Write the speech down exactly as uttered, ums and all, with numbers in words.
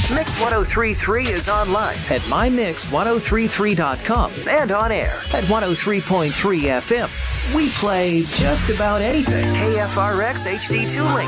Mix ten thirty-three is online at my mix ten thirty-three dot com and on air at one oh three point three F M. We play just about anything. K F R X H D two link.